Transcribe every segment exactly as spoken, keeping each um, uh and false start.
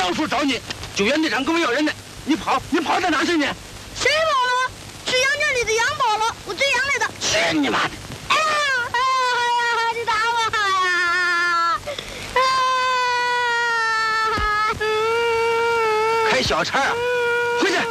到处找你，救援队长跟我要人呢。你跑，你跑到哪去呢？ 谁跑了？是羊圈里的羊跑了，我追羊来的。 去你妈的！ 哎呀哎呀哎呀！你打我呀！啊！ 开小差啊！回去。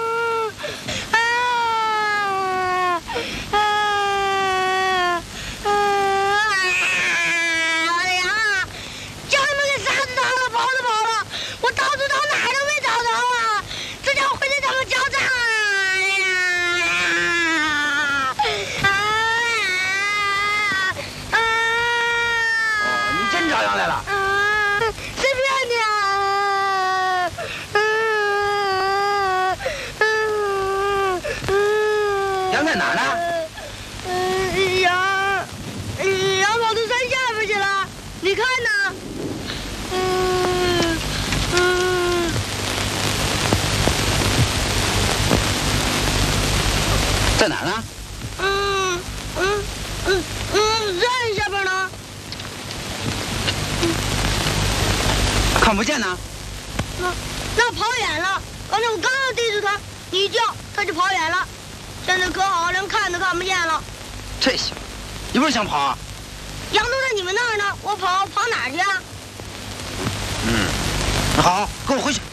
在哪呢？ 嗯，羊，羊跑到山下边去了。你看呢？嗯嗯。 在哪呢？ 嗯嗯嗯嗯，山下边呢。 看不见呢。 那那跑远了。刚才我刚要对着他，你一叫，他就跑远了。现在可好，连看都看不见了。 这行，你不是想跑啊？ 羊都在你们那儿呢，我跑跑哪儿去啊？ 嗯，好，跟我回去。